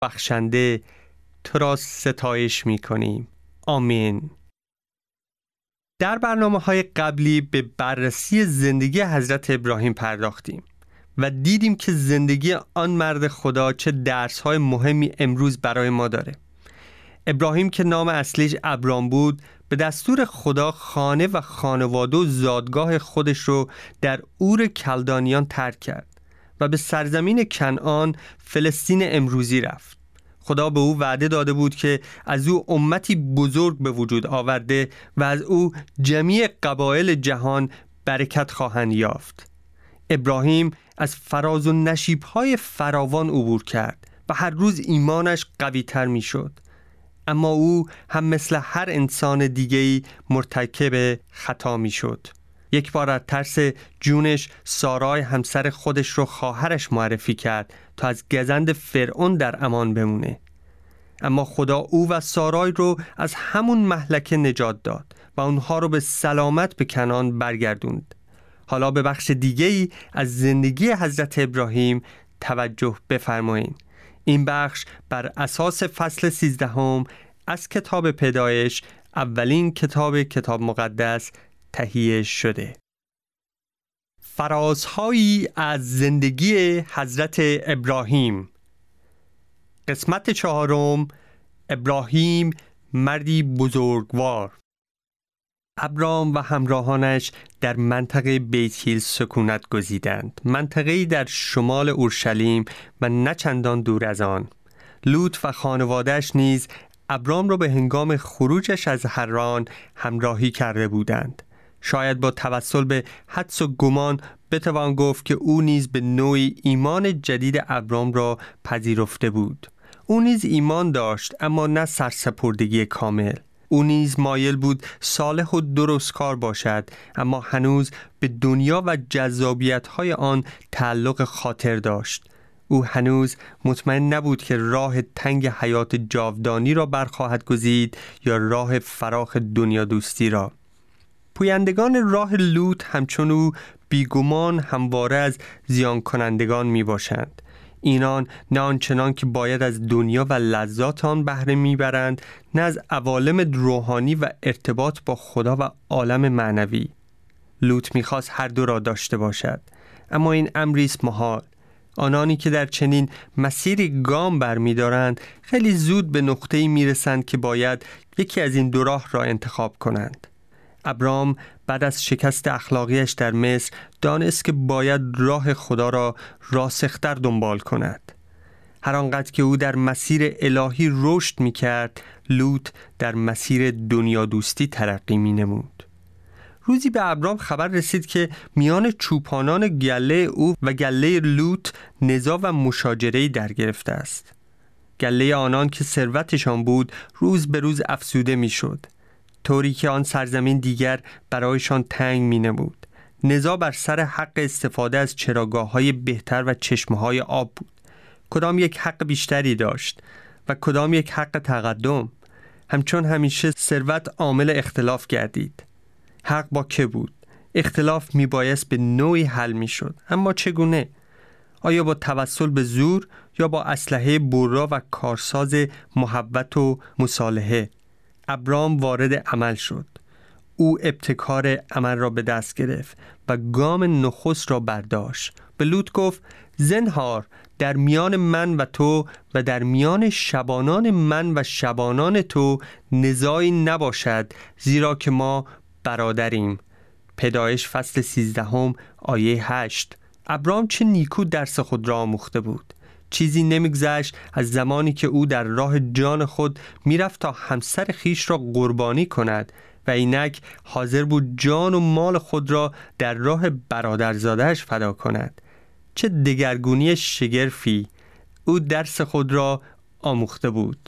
بخشنده تو را ستایش می کنیم. آمین. در برنامه‌های قبلی به بررسی زندگی حضرت ابراهیم پرداختیم و دیدیم که زندگی آن مرد خدا چه درس‌های مهمی امروز برای ما داره. ابراهیم که نام اصلیش ابرام بود، به دستور خدا خانه و خانواده و زادگاه خودش رو در اور کلدانیان ترک کرد و به سرزمین کنعان، فلسطین امروزی رفت. خدا به او وعده داده بود که از او امتی بزرگ به وجود آورده و از او جمیع قبایل جهان برکت خواهند یافت. ابراهیم از فراز و نشیب‌های فراوان عبور کرد و هر روز ایمانش قوی‌تر می‌شد. اما او هم مثل هر انسان دیگه‌ای مرتکب خطا می‌شد. یک بار از ترس جونش سارای همسر خودش رو خواهرش معرفی کرد تا از گزند فرعون در امان بمونه. اما خدا او و سارای رو از همون مهلکه نجات داد و اونها رو به سلامت به کنعان برگردوند. حالا به بخش دیگه‌ای از زندگی حضرت ابراهیم توجه بفرمایید. این بخش بر اساس فصل 13 از کتاب پیدایش، اولین کتاب مقدس، تهیه شده. فرازهایی از زندگی حضرت ابراهیم. قسمت 4. ابراهیم مردی بزرگوار. ابرام و همراهانش در منطقه بیتیل سکونت گزیدند، منطقه‌ای در شمال اورشلیم و نه چندان دور از آن. لوط و خانواده‌اش نیز ابرام را به هنگام خروجش از حران همراهی کرده بودند. شاید با توسل به حدس و گمان بتوان گفت که او نیز به نوعی ایمان جدید ابرام را پذیرفته بود. او نیز ایمان داشت، اما نه سرسپردگی کامل. او نیز مایل بود صالح و درستکار باشد، اما هنوز به دنیا و جذابیت‌های آن تعلق خاطر داشت. او هنوز مطمئن نبود که راه تنگ حیات جاودانی را برخواهد گزید یا راه فراخ دنیا دوستی را. پویندگان راه لوط همچون او بیگمان همواره از زیان کنندگان می باشند. اینان نه آنچنان که باید از دنیا و لذات آن بهره میبرند، نه از عوالم روحانی و ارتباط با خدا و عالم معنوی. لوط میخواست هر دو را داشته باشد، اما این امری است محال. آنانی که در چنین مسیری گام برمی‌دارند خیلی زود به نقطه‌ای میرسند که باید یکی از این دو راه را انتخاب کنند. ابرام بعد از شکست اخلاقیش در مصر دانست که باید راه خدا را راسختر دنبال کند. هر آنقدر که او در مسیر الهی رشد می کرد، لوط در مسیر دنیا دوستی ترقی می نمود. روزی به ابرام خبر رسید که میان چوپانان گله او و گله لوط نزاع و مشاجره‌ای در گرفته است. گله آنان که ثروتشان بود روز به روز افزوده می شد، طوری که آن سرزمین دیگر برایشان تنگ می نمود. نزاع بر سر حق استفاده از چراگاه‌های بهتر و چشمه‌های آب بود. کدام یک حق بیشتری داشت و کدام یک حق تقدم. همچون همیشه ثروت عامل اختلاف گردید. حق با که بود؟ اختلاف می بایست به نوعی حل می شد، اما چگونه؟ آیا با توسل به زور یا با اسلحه برا و کارساز محبت و مصالحه؟ ابرام وارد عمل شد. او ابتکار عمل را به دست گرفت و گام نخست را برداشت. به لوط گفت: زنهار در میان من و تو و در میان شبانان من و شبانان تو نزاعی نباشد، زیرا که ما برادریم. پیدایش فصل 13 آیه 8. ابرام چه نیکو درس خود را آموخته بود. چیزی نمیگذشت از زمانی که او در راه جان خود میرفت تا همسر خیش را قربانی کند و اینک حاضر بود جان و مال خود را در راه برادرزاده‌اش فدا کند. چه دگرگونی شگرفی! او درس خود را آموخته بود.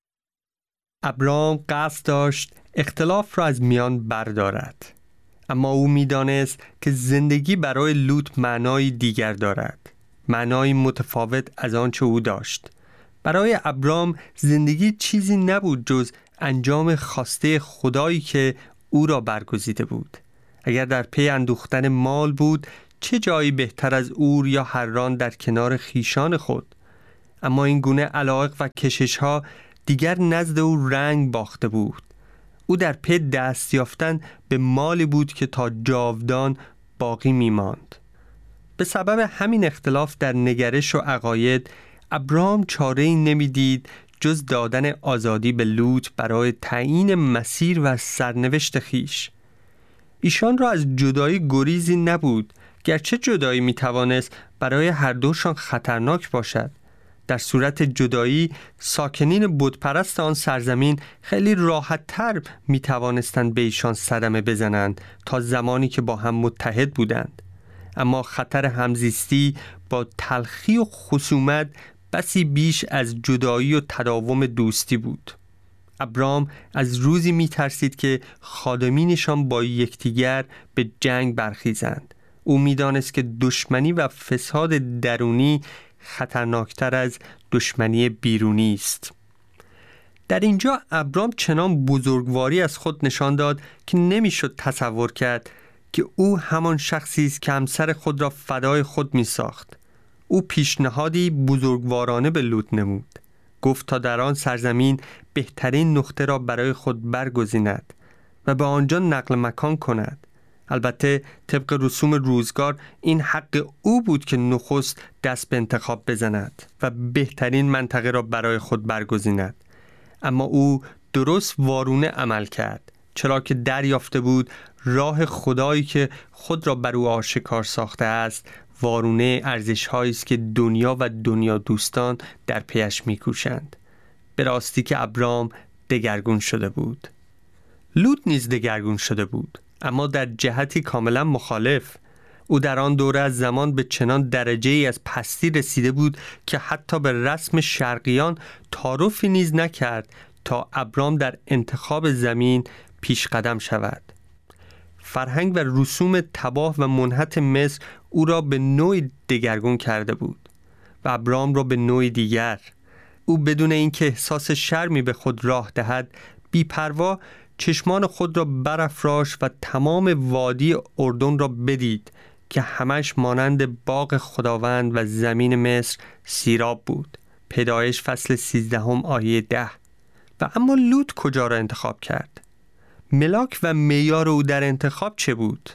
ابرام قصد داشت اختلاف را از میان بردارد، اما او میدانست که زندگی برای لوط معنای دیگر دارد، معنای متفاوت از آنچه او داشت. برای ابرام زندگی چیزی نبود جز انجام خواسته خدایی که او را برگزیده بود. اگر در پی اندوختن مال بود، چه جایی بهتر از اور یا حران در کنار خیشان خود؟ اما این گونه علایق و کشش‌ها دیگر نزد او رنگ باخته بود. او در پی دست یافتن به مالی بود که تا جاودان باقی می‌ماند. به سبب همین اختلاف در نگرش و عقاید، ابرام چاره‌ای نمی‌دید جز دادن آزادی به لوط برای تعیین مسیر و سرنوشت خیش. ایشان را از جدایی گریزی نبود، گرچه جدایی می‌توانست برای هر دوشان خطرناک باشد. در صورت جدایی ساکنین بتپرست آن سرزمین خیلی راحت‌تر می‌توانستند به ایشان صدمه بزنند تا زمانی که با هم متحد بودند. اما خطر همزیستی با تلخی و خصومت بسی بیش از جدایی و تداوم دوستی بود. ابرام از روزی می‌ترسید که خادمینشان با یکدیگر به جنگ برخیزند. او می‌دانست که دشمنی و فساد درونی خطرناکتر از دشمنی بیرونی است. در اینجا ابرام چنان بزرگواری از خود نشان داد که نمی‌شد تصور کرد که او همان شخصی است که همسر خود را فدای خود می‌ساخت. او پیشنهادی بزرگوارانه به لوط نمود. گفت تا در آن سرزمین بهترین نقطه را برای خود برگزیند و به آنجا نقل مکان کند. البته طبق رسوم روزگار این حق او بود که نخست دست به انتخاب بزند و بهترین منطقه را برای خود برگزیند. اما او درست وارونه عمل کرد، چرا که دریافته بود راه خدایی که خود را بر او آشکار ساخته است وارونه ارزش‌هایی است که دنیا و دنیا دوستان در پیش می‌کوشند. به راستی که ابرام دگرگون شده بود. لوط نیز دگرگون شده بود، اما در جهتی کاملا مخالف. او در آن دوره از زمان به چنان درجه‌ای از پستی رسیده بود که حتی به رسم شرقیان تعارفی نیز نکرد تا ابرام در انتخاب زمین پیش قدم شود. فرهنگ و رسوم تباه و منحط مصر او را به نوعی دگرگون کرده بود و ابرام را به نوعی دیگر. او بدون اینکه احساس شرمی به خود راه دهد بی‌پروا چشمان خود را برافراشت و تمام وادی اردن را بدید که همش مانند باغ خداوند و زمین مصر سیراب بود. پیدایش فصل 13 آیه 10. و اما لوط کجا را انتخاب کرد؟ ملاک و معیار او در انتخاب چه بود؟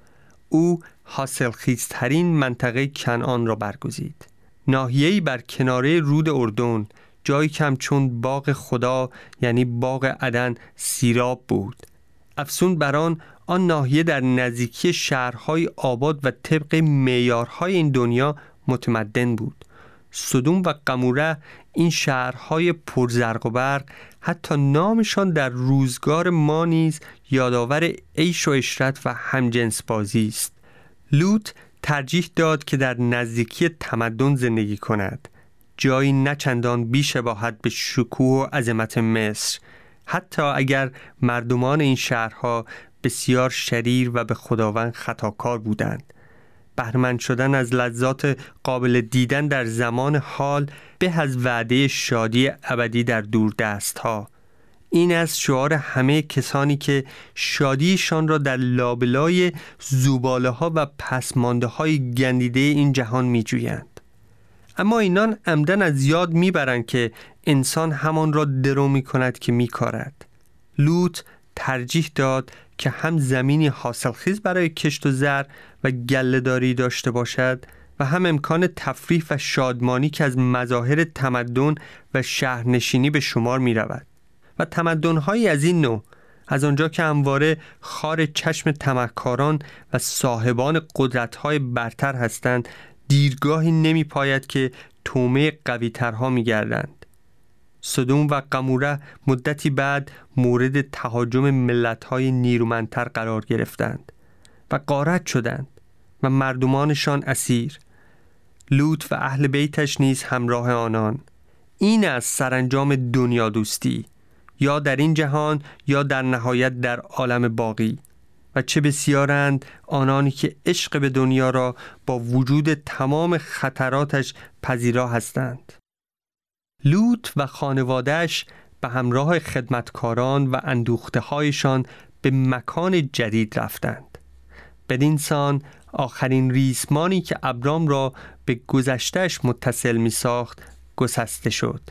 او حاصلخیزترین منطقه کنعان را برگزید. ناحیه‌ای بر کناره رود اردن، جایی که همچون باغ خدا یعنی باغ عدن سیراب بود. افزون بر آن ناحیه در نزدیکی شهرهای آباد و طبق معیارهای این دنیا متمدن بود. سدوم و قموره، این شهرهای پرزرق و برق، حتی نامشان در روزگار ما نیز یادآور عیش و عشرت و همجنس بازی است. لوط ترجیح داد که در نزدیکی تمدن زندگی کند، جایی نه چندان بی‌شباهت به شکوه و عظمت مصر، حتی اگر مردمان این شهرها بسیار شریر و به خداوند خطاکار بودند. بهره‌مند شدن از لذات قابل دیدن در زمان حال به از وعده شادی ابدی در دوردست‌ها. این از شعار همه کسانی که شادیشان را در لابلای زباله‌ها و پسمانده‌های گندیده این جهان می‌جویند. اما اینان عمدن از یاد می‌برند که انسان همان را درو می‌کند که می‌کارد. لوط ترجیح داد که هم زمینی حاصلخیز برای کشت و زر و گله‌داری داشته باشد و هم امکان تفریح و شادمانی که از مظاهر تمدن و شهرنشینی به شمار می رود. و تمدن‌هایی از این نوع، از آنجا که همواره خار چشم طمعکاران و صاحبان قدرت‌های برتر هستند، دیرگاهی نمی پاید که طعمه قوی‌ترها می گردند. سدوم و قموره مدتی بعد مورد تهاجم ملت‌های نیرومندتر قرار گرفتند و غارت شدند و مردمانشان اسیر. لوط و اهل بیتش نیز همراه آنان. این از سرانجام دنیا دوستی، یا در این جهان یا در نهایت در عالم باقی. و چه بسیارند آنانی که عشق به دنیا را با وجود تمام خطراتش پذیرا هستند. لوط و خانواده‌اش به همراه خدمتکاران و اندوخته‌هایشان به مکان جدید رفتند. بدین سان آخرین ریسمانی که ابرام را به گذشته‌اش متصل می ساخت گسسته شد.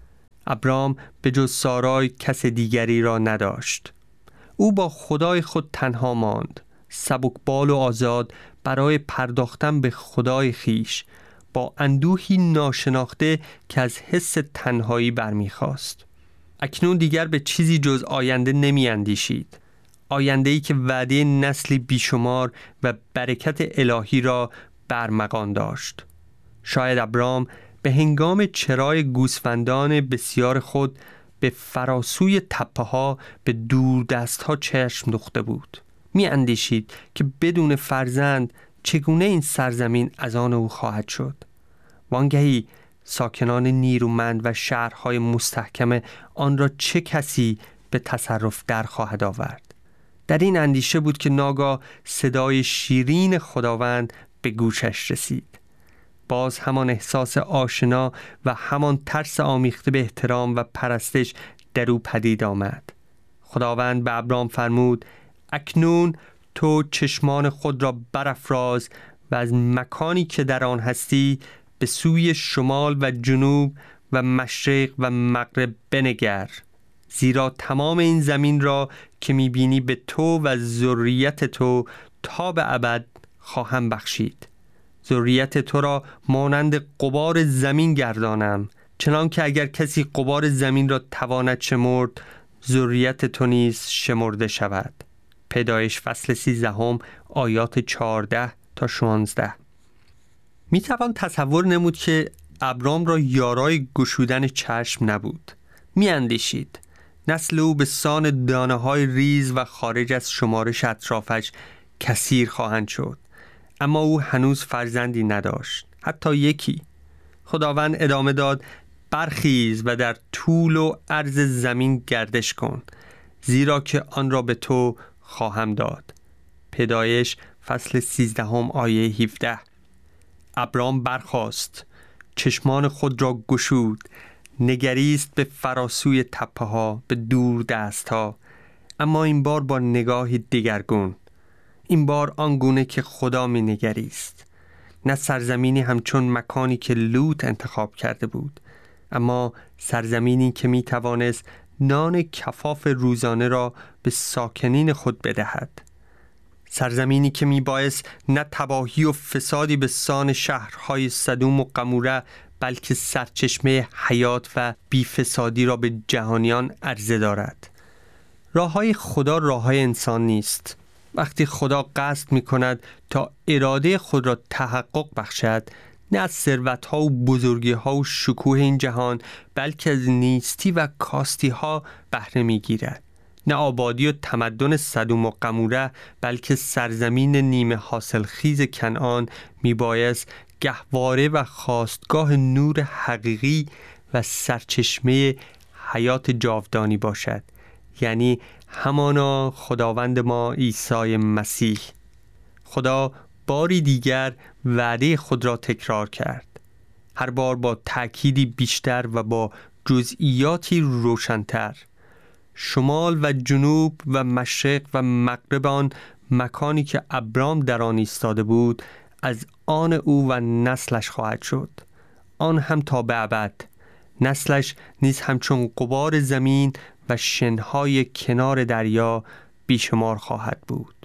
ابرام به جز سارای کس دیگری را نداشت. او با خدای خود تنها ماند، سبکبال و آزاد برای پرداختن به خدای خیش، با اندوهی ناشناخته که از حس تنهایی برمیخواست. اکنون دیگر به چیزی جز آینده نمی اندیشید. آینده‌ای که وعده نسلی بیشمار و برکت الهی را برمغان داشت. شاید ابرام به هنگام چرای گوسفندان بسیار خود به فراسوی تپه‌ها به دور دست‌ها چشم دوخته بود. می اندیشید که بدون فرزند چگونه این سرزمین از آن او خواهد شد. وانگهی ساکنان نیرومند و شهرهای مستحکم آن را چه کسی به تصرف در خواهد آورد. در این اندیشه بود که ناگاه صدای شیرین خداوند به گوشش رسید. باز همان احساس آشنا و همان ترس آمیخته به احترام و پرستش در او پدید آمد. خداوند به ابرام فرمود: اکنون تو چشمان خود را برافراز و از مکانی که در آن هستی به سوی شمال و جنوب و مشرق و مغرب بنگر، زیرا تمام این زمین را که می‌بینی به تو و ذریت تو تا به ابد خواهم بخشید. ذریت تو را مانند غبار زمین گردانم، چنان که اگر کسی غبار زمین را تواند شمرد، ذریت تو نیز شمرده شود. پیدایش فصل 13 آیات 14 تا 16. می توان تصور نمود که ابرام را یارای گشودن چشم نبود. می اندیشید نسل او به سان دانه های ریز و خارج از شمارش اطرافش کثیر خواهند شد، اما او هنوز فرزندی نداشت، حتی یکی. خداوند ادامه داد: برخیز و در طول و عرض زمین گردش کن، زیرا که آن را به تو خواهم داد. پیدایش فصل 13 آیه 17. ابرام برخاست، چشمان خود را گشود، نگریست به فراسوی تپه ها، به دور دست ها، اما این بار با نگاهی دگرگون. این بار آنگونه که خدا می نگریست، نه سرزمینی همچون مکانی که لوط انتخاب کرده بود، اما سرزمینی که می توانست نان کفاف روزانه را به ساکنین خود بدهد. سرزمینی که می بایست نه تباهی و فسادی به سان شهرهای سدوم و قموره، بلکه سرچشمه حیات و بیفسادی را به جهانیان عرضه دارد. راههای خدا راههای انسان نیست. وقتی خدا قصد می کند تا اراده خود را تحقق بخشد، نه از ثروت‌ها و بزرگی‌ها و شکوه این جهان، بلکه از نیستی و کاستی‌ها بهره می‌گیرد. نه آبادی و تمدن سدوم و قموره، بلکه سرزمین نیمه حاصل خیز کنعان میبایست گهواره و خاستگاه نور حقیقی و سرچشمه حیات جاودانی باشد، یعنی همانا خداوند ما عیسی مسیح. خدا باری دیگر وعده خود را تکرار کرد، هر بار با تأکیدی بیشتر و با جزئیاتی روشن‌تر. شمال و جنوب و مشرق و مغرب آن مکانی که ابرام در آن ایستاده بود از آن او و نسلش خواهد شد، آن هم تا به ابد. نسلش نیز همچون غبار زمین و شنهای کنار دریا بیشمار خواهد بود.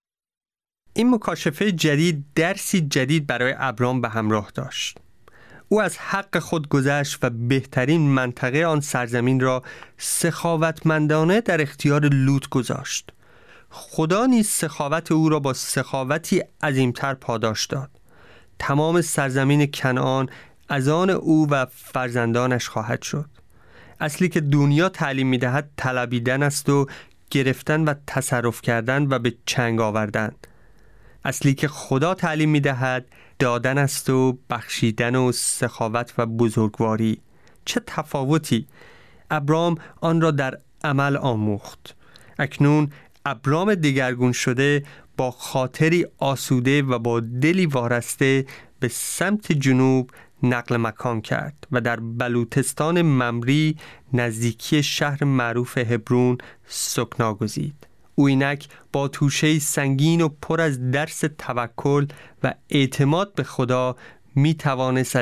این مکاشفه جدید درسی جدید برای ابرام به همراه داشت. او از حق خود گذشت و بهترین منطقه آن سرزمین را سخاوتمندانه در اختیار لوط گذاشت. خدا نیز سخاوت او را با سخاوتی عظیمتر پاداش داد. تمام سرزمین کنعان از آن او و فرزندانش خواهد شد. اصلی که دنیا تعلیم می‌دهد طلبیدن است و گرفتن و تصرف کردن و به چنگ آوردن. اصلی که خدا تعلیم می‌دهد دادن است و بخشیدن و سخاوت و بزرگواری. چه تفاوتی! ابرام آن را در عمل آموخت. اکنون ابرام دگرگون شده با خاطری آسوده و با دلی وارسته به سمت جنوب نقل مکان کرد و در بلوتستان ممری نزدیکی شهر معروف هبرون سکنا گزید. او اینک با توشه سنگین و پر از درس توکل و اعتماد به خدا می توانست از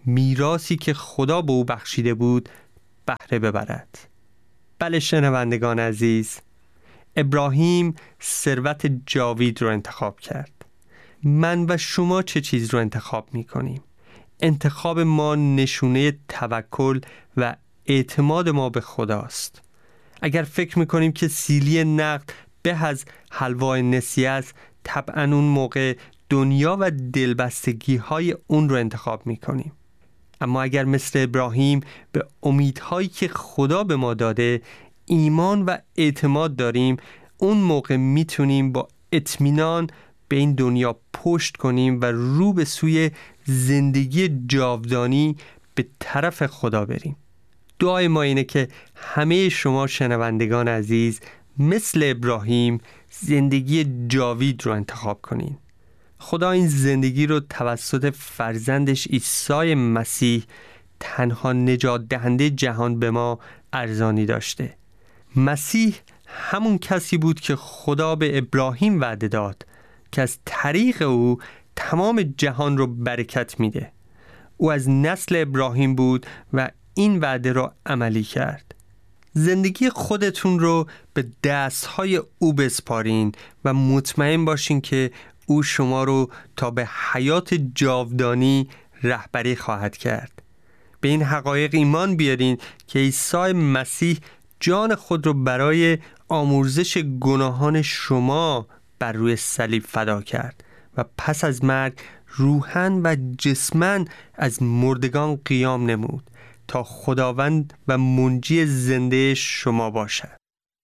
میراثی که خدا به او بخشیده بود بهره ببرد. بله شنوندگان عزیز، ابراهیم ثروت جاوید رو انتخاب کرد. من و شما چه چیز رو انتخاب می‌کنیم؟ انتخاب ما نشونه توکل و اعتماد ما به خداست. اگر فکر می‌کنیم که سیلی نقد به از حلوای نسیه است، طبعاً اون موقع دنیا و دلبستگی‌های اون رو انتخاب می‌کنیم. اما اگر مثل ابراهیم به امیدهایی که خدا به ما داده ایمان و اعتماد داریم، اون موقع میتونیم با اطمینان به این دنیا پشت کنیم و رو به سوی زندگی جاودانی به طرف خدا بریم. دعای ما اینه که همه شما شنوندگان عزیز مثل ابراهیم زندگی جاوید رو انتخاب کنین. خدا این زندگی رو توسط فرزندش عیسی مسیح، تنها نجات دهنده جهان، به ما ارزانی داشته. مسیح همون کسی بود که خدا به ابراهیم وعده داد که از طریق او تمام جهان رو برکت میده. او از نسل ابراهیم بود و این وعده رو عملی کرد. زندگی خودتون رو به دستهای او بسپارین و مطمئن باشین که او شما رو تا به حیات جاودانی رهبری خواهد کرد. به این حقایق ایمان بیارین که عیسی مسیح جان خود رو برای آمرزش گناهان شما بر روی صلیب فدا کرد و پس از مرگ روحاً و جسماً از مردگان قیام نمود تا خداوند و منجی زنده شما باشد.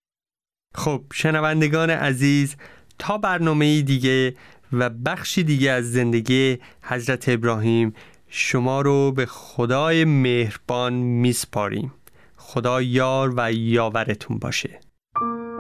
خب شنوندگان عزیز، تا برنامه دیگه و بخشی دیگه از زندگی حضرت ابراهیم شما رو به خدای مهربان میسپاریم. خدا یار و یاورتون باشه.